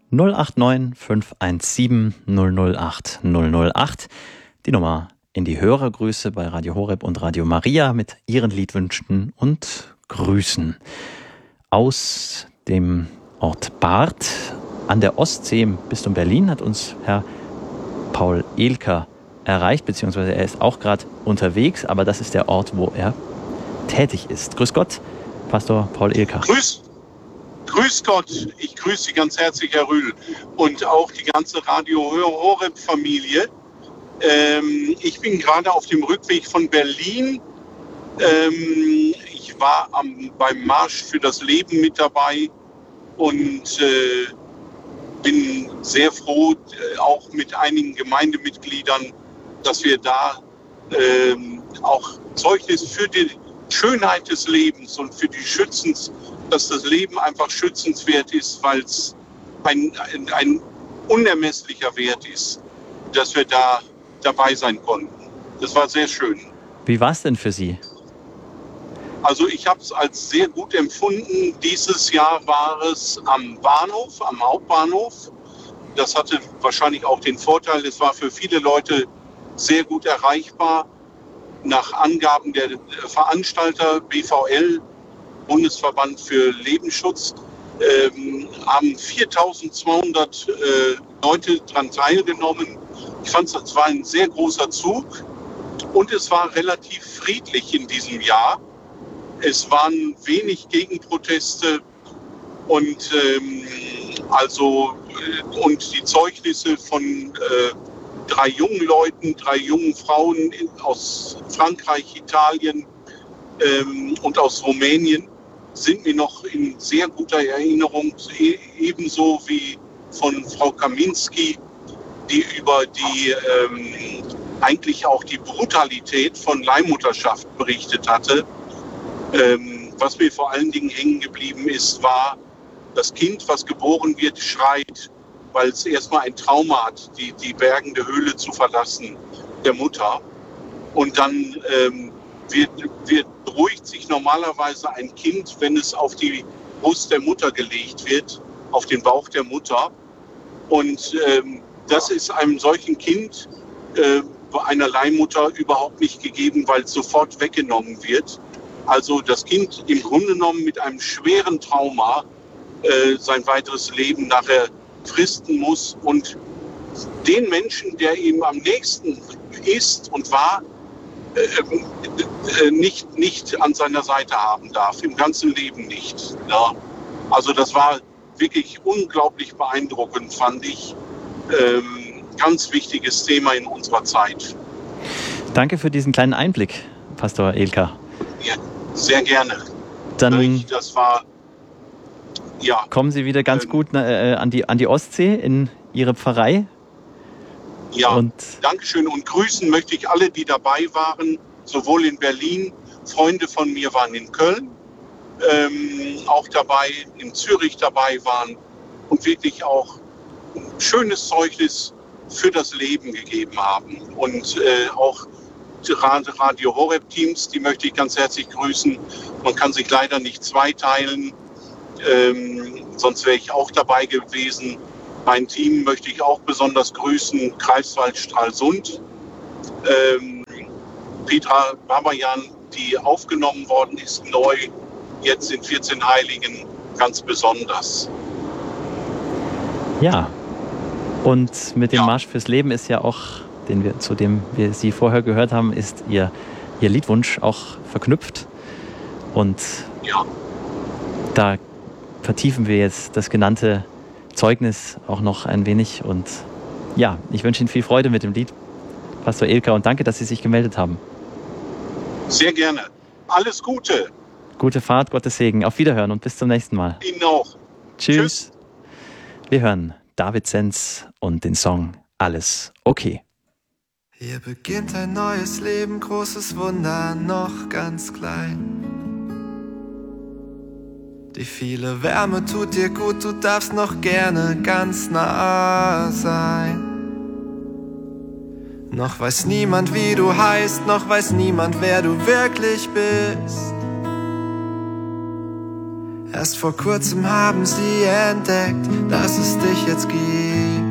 089 517 008 008. Die Nummer in die Hörergrüße bei Radio Horeb und Radio Maria mit Ihren Liedwünschen und Grüßen. Aus dem Ort Barth an der Ostsee im Bistum Berlin hat uns Herr Paul Elker erreicht, beziehungsweise er ist auch gerade unterwegs, aber das ist der Ort, wo er tätig ist. Grüß Gott, Pastor Paul Elker. Grüß Gott, ich grüße Sie ganz herzlich, Herr Rühl, und auch die ganze Radio Horeb-Familie. Ich bin gerade auf dem Rückweg von Berlin. Ich war beim Marsch für das Leben mit dabei und bin sehr froh, auch mit einigen Gemeindemitgliedern, dass wir da auch Zeugnis für die Schönheit des Lebens und für die dass das Leben einfach schützenswert ist, weil es ein unermesslicher Wert ist, dass wir da dabei sein konnten. Das war sehr schön. Wie war es denn für Sie? Also ich habe es als sehr gut empfunden. Dieses Jahr war es am Bahnhof, am Hauptbahnhof. Das hatte wahrscheinlich auch den Vorteil, es war für viele Leute sehr gut erreichbar. Nach Angaben der Veranstalter BVL, Bundesverband für Lebensschutz, haben 4.200 Leute daran teilgenommen. Ich fand, es war ein sehr großer Zug und es war relativ friedlich in diesem Jahr. Es waren wenig Gegenproteste und und die Zeugnisse von 3 jungen Leuten, 3 jungen Frauen aus Frankreich, Italien und aus Rumänien sind mir noch in sehr guter Erinnerung, ebenso wie von Frau Kaminski, die über die eigentlich auch die Brutalität von Leihmutterschaft berichtet hatte. Was mir vor allen Dingen hängen geblieben ist, war, das Kind, was geboren wird, schreit, weil es erstmal ein Trauma hat, die bergende Höhle zu verlassen, der Mutter. Und dann beruhigt sich normalerweise ein Kind, wenn es auf die Brust der Mutter gelegt wird, auf den Bauch der Mutter. Und das ist einem solchen Kind, einer Leihmutter, überhaupt nicht gegeben, weil es sofort weggenommen wird. Also das Kind im Grunde genommen mit einem schweren Trauma sein weiteres Leben nachher fristen muss und den Menschen, der ihm am nächsten ist und war, nicht an seiner Seite haben darf, im ganzen Leben nicht. Ja. Also das war wirklich unglaublich beeindruckend, fand ich. Ganz wichtiges Thema in unserer Zeit. Danke für diesen kleinen Einblick, Pastor Elker. Ja, sehr gerne. Dann das war, ja. Kommen Sie wieder ganz gut an die Ostsee in Ihre Pfarrei. Ja, und Dankeschön. Und grüßen möchte ich alle, die dabei waren, sowohl in Berlin, Freunde von mir waren in Köln, auch dabei, in Zürich dabei waren und wirklich auch ein schönes Zeugnis für das Leben gegeben haben. Und auch die Radio Horeb-Teams, die möchte ich ganz herzlich grüßen. Man kann sich leider nicht zweiteilen, sonst wäre ich auch dabei gewesen. Mein Team möchte ich auch besonders grüßen, Greifswald Stralsund, Petra Babajan, die aufgenommen worden ist, neu, jetzt in 14 Heiligen, ganz besonders. Ja, und mit dem Marsch fürs Leben ist ja auch, zu dem wir Sie vorher gehört haben, ist Ihr Liedwunsch auch verknüpft. Und da vertiefen wir jetzt das genannte Zeugnis auch noch ein wenig. Und ja, ich wünsche Ihnen viel Freude mit dem Lied, Pastor Elker, und danke, dass Sie sich gemeldet haben. Sehr gerne. Alles Gute. Gute Fahrt, Gottes Segen. Auf Wiederhören und bis zum nächsten Mal. Ihnen auch. Tschüss. Wir hören David Senz und den Song Alles okay. Hier beginnt ein neues Leben, großes Wunder, noch ganz klein. Die viele Wärme tut dir gut, du darfst noch gerne ganz nah sein. Noch weiß niemand, wie du heißt, noch weiß niemand, wer du wirklich bist. Erst vor kurzem haben sie entdeckt, dass dass es dich jetzt gibt.